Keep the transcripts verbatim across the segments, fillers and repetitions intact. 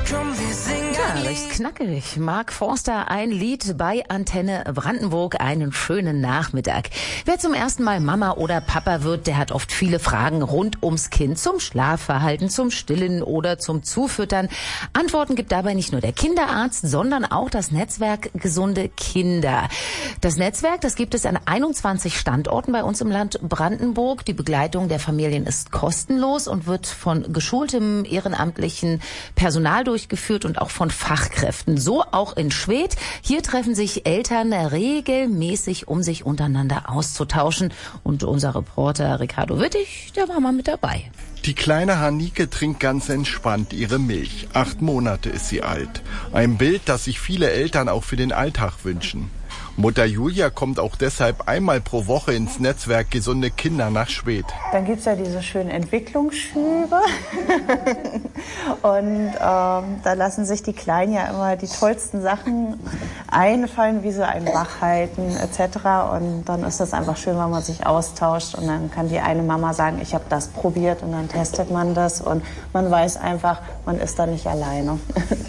Ja, recht knackig. Mark Forster, ein Lied bei Antenne Brandenburg. Einen schönen Nachmittag. Wer zum ersten Mal Mama oder Papa wird, der hat oft viele Fragen rund ums Kind. Zum Schlafverhalten, zum Stillen oder zum Zufüttern. Antworten gibt dabei nicht nur der Kinderarzt, sondern auch das Netzwerk Gesunde Kinder. Das Netzwerk, das gibt es an einundzwanzig Standorten bei uns im Land Brandenburg. Die Begleitung der Familien ist kostenlos und wird von geschultem ehrenamtlichen Personal durchgeführt und auch von Fachkräften. So auch in Schwedt. Hier treffen sich Eltern regelmäßig, um sich untereinander auszutauschen. Und unser Reporter Ricardo Wittig, der war mal mit dabei. Die kleine Hanike trinkt ganz entspannt ihre Milch. Acht Monate ist sie alt. Ein Bild, das sich viele Eltern auch für den Alltag wünschen. Mutter Julia kommt auch deshalb einmal pro Woche ins Netzwerk Gesunde Kinder nach Schwedt. Dann gibt's ja diese schönen Entwicklungsschübe. Und ähm, da lassen sich die Kleinen ja immer die tollsten Sachen einfallen, wie so ein Wachhalten et cetera. Und dann ist das einfach schön, wenn man sich austauscht. Und dann kann die eine Mama sagen, ich habe das probiert. Und dann testet man das. Und man weiß einfach, man ist da nicht alleine.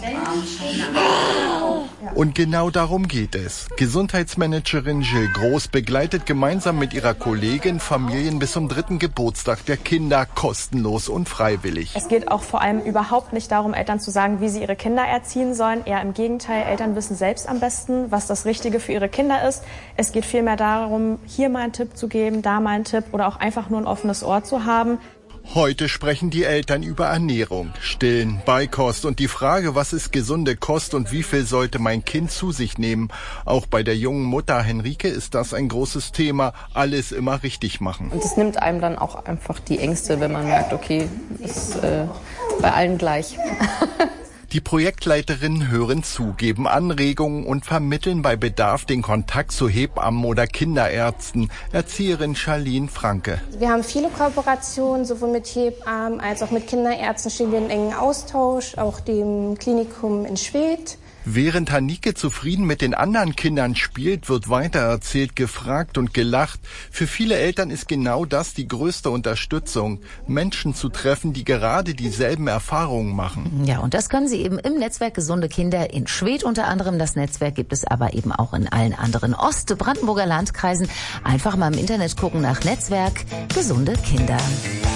Und genau darum geht es. Gesundheitsmanagerin Jill Groß begleitet gemeinsam mit ihrer Kollegin Familien bis zum dritten Geburtstag der Kinder kostenlos und freiwillig. Es geht auch vor allem überhaupt nicht darum, Eltern zu sagen, wie sie ihre Kinder erziehen sollen. Eher im Gegenteil, Eltern wissen selbst am besten, was das Richtige für ihre Kinder ist. Es geht vielmehr darum, hier mal einen Tipp zu geben, da mal einen Tipp oder auch einfach nur ein offenes Ohr zu haben. Heute sprechen die Eltern über Ernährung, Stillen, Beikost und die Frage, was ist gesunde Kost und wie viel sollte mein Kind zu sich nehmen. Auch bei der jungen Mutter Henrike ist das ein großes Thema, alles immer richtig machen. Und es nimmt einem dann auch einfach die Ängste, wenn man merkt, okay, ist äh, bei allen gleich. Die Projektleiterinnen hören zu, geben Anregungen und vermitteln bei Bedarf den Kontakt zu Hebammen oder Kinderärzten. Erzieherin Charlene Franke. Wir haben viele Kooperationen, sowohl mit Hebammen als auch mit Kinderärzten stehen wir in engen Austausch, auch dem Klinikum in Schwedt. Während Hanike zufrieden mit den anderen Kindern spielt, wird weitererzählt, gefragt und gelacht. Für viele Eltern ist genau das die größte Unterstützung, Menschen zu treffen, die gerade dieselben Erfahrungen machen. Ja, und das können sie eben im Netzwerk Gesunde Kinder in Schwedt unter anderem. Das Netzwerk gibt es aber eben auch in allen anderen Ost-Brandenburger Landkreisen. Einfach mal im Internet gucken nach Netzwerk Gesunde Kinder.